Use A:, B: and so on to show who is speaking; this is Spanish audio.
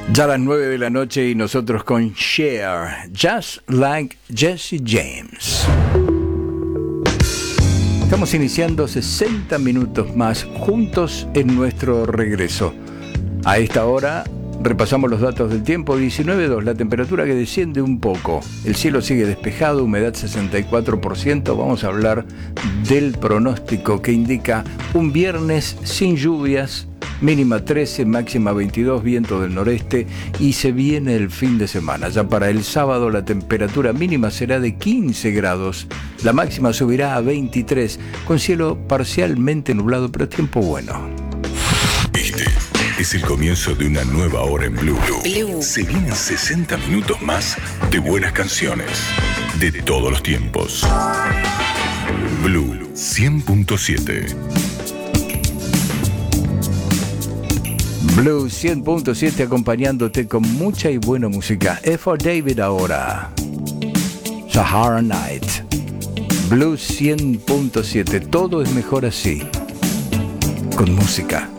A: Ya a las 9 de la noche y nosotros con Cher, Just Like Jesse James. Estamos iniciando 60 minutos más juntos en nuestro regreso. A esta hora repasamos los datos del tiempo. 19,2, la temperatura que desciende un poco. El cielo sigue despejado, humedad 64%. Vamos a hablar del pronóstico que indica un viernes sin lluvias, mínima 13, máxima 22, viento del noreste, y se viene el fin de semana. Ya para el sábado la temperatura mínima será de 15 grados, la máxima subirá a 23, con cielo parcialmente nublado, pero tiempo bueno.
B: Este es el comienzo de una nueva hora en Blue. Se vienen 60 minutos más de buenas canciones de todos los tiempos. Blue 100.7.
A: Blue 100.7 acompañándote con mucha y buena música. F for David ahora. Sahara Night. Blue 100.7. Todo es mejor así. Con música.